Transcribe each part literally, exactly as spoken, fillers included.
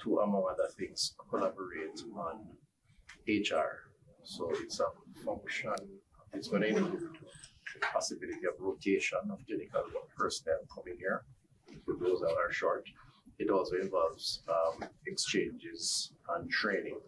to, among other things, collaborate on H R. So it's a function, it's going to include the possibility of rotation of clinical personnel coming here for those that are short. It also involves um, exchanges and training.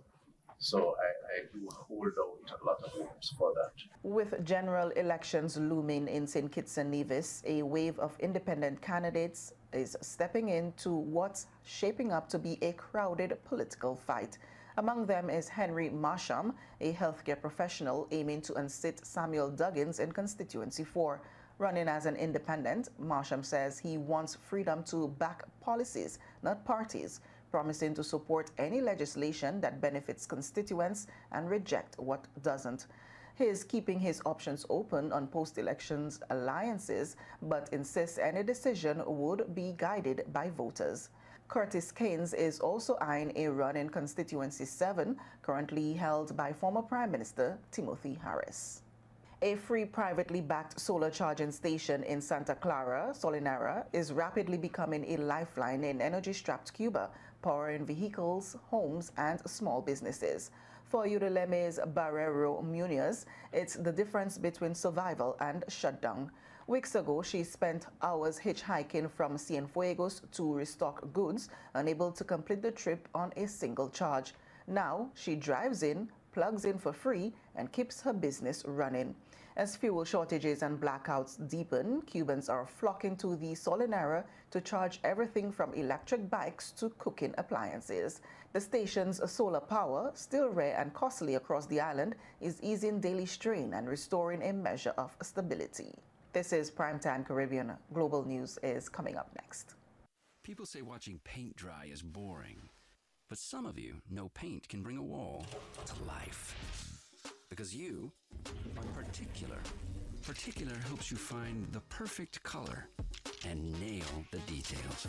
So I, I do hold out a lot of hopes for that. With general elections looming in Saint Kitts and Nevis, a wave of independent candidates is stepping into what's shaping up to be a crowded political fight. Among them is Henry Marsham, a healthcare professional aiming to unseat Samuel Duggins in Constituency four. Running as an independent, Marsham says he wants freedom to back policies, not parties, promising to support any legislation that benefits constituents and reject what doesn't. He is keeping his options open on post-elections alliances, but insists any decision would be guided by voters. Curtis Keynes is also eyeing a run in Constituency seven, currently held by former Prime Minister Timothy Harris. A free privately backed solar charging station in Santa Clara, Solinara, is rapidly becoming a lifeline in energy-strapped Cuba, powering vehicles, homes, and small businesses. For Yudileme's Barrero Munoz, it's the difference between survival and shutdown. Weeks ago, she spent hours hitchhiking from Cienfuegos to restock goods, unable to complete the trip on a single charge. Now, she drives in, plugs in for free, and keeps her business running. As fuel shortages and blackouts deepen, Cubans are flocking to the Solinara to charge everything from electric bikes to cooking appliances. The station's solar power, still rare and costly across the island, is easing daily strain and restoring a measure of stability. This is Primetime Caribbean. Global News is coming up next. People say watching paint dry is boring. But some of you know paint can bring a wall to life. Because you are particular. Particular helps you find the perfect color and nail the details.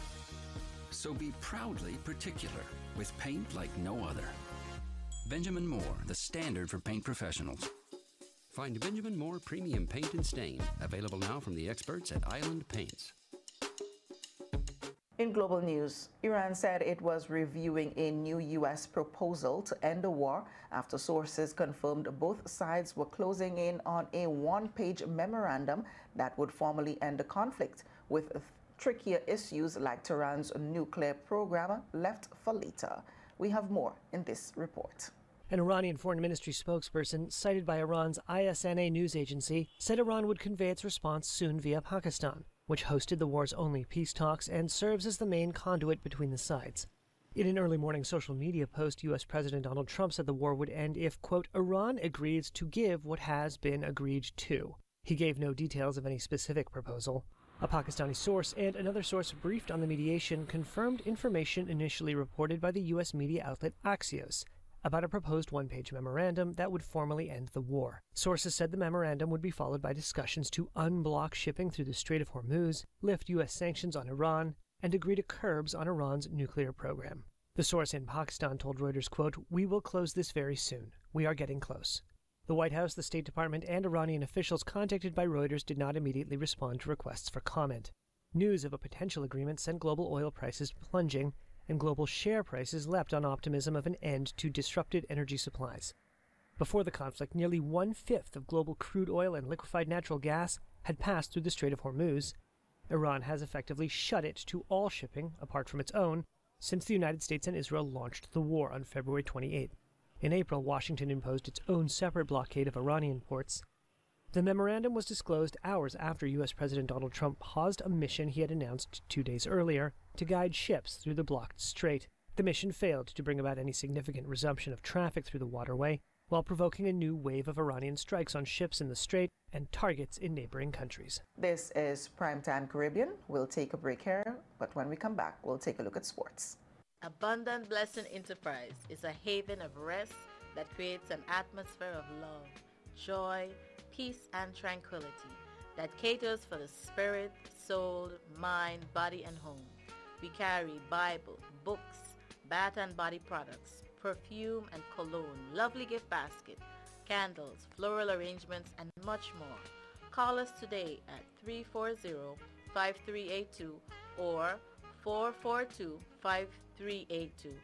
So be proudly particular with paint like no other. Benjamin Moore, the standard for paint professionals. Find Benjamin Moore Premium Paint and Stain, available now from the experts at Island Paints. In global news, Iran said it was reviewing a new U S proposal to end the war after sources confirmed both sides were closing in on a one-page memorandum that would formally end the conflict, with trickier issues like Tehran's nuclear program left for later. We have more in this report. An Iranian foreign ministry spokesperson, cited by Iran's I S N A news agency, said Iran would convey its response soon via Pakistan, which hosted the war's only peace talks and serves as the main conduit between the sides. In an early morning social media post, U S President Donald Trump said the war would end if, quote, Iran agrees to give what has been agreed to. He gave no details of any specific proposal. A Pakistani source and another source briefed on the mediation confirmed information initially reported by the U S media outlet Axios about a proposed one-page memorandum that would formally end the war. Sources said the memorandum would be followed by discussions to unblock shipping through the Strait of Hormuz, lift U S sanctions on Iran, and agree to curbs on Iran's nuclear program. The source in Pakistan told Reuters, quote, "We will close this very soon. We are getting close." The White House, the State Department, and Iranian officials contacted by Reuters did not immediately respond to requests for comment. News of a potential agreement sent global oil prices plunging, and global share prices leapt on optimism of an end to disrupted energy supplies. Before the conflict, nearly one-fifth of global crude oil and liquefied natural gas had passed through the Strait of Hormuz. Iran has effectively shut it to all shipping, apart from its own, since the United States and Israel launched the war on February twenty-eighth. In April, Washington imposed its own separate blockade of Iranian ports. The memorandum was disclosed hours after U S President Donald Trump paused a mission he had announced two days earlier to guide ships through the blocked strait. The mission failed to bring about any significant resumption of traffic through the waterway, while provoking a new wave of Iranian strikes on ships in the strait and targets in neighboring countries. This is Primetime Caribbean. We'll take a break here, but when we come back, we'll take a look at sports. Abundant Blessing Enterprise is a haven of rest that creates an atmosphere of love, joy, peace, and tranquility that caters for the spirit, soul, mind, body, and home. We carry Bible, books, bath and body products, perfume and cologne, lovely gift basket, candles, floral arrangements, and much more. Call us today at three four zero, five three eight two or four four two, five three eight two.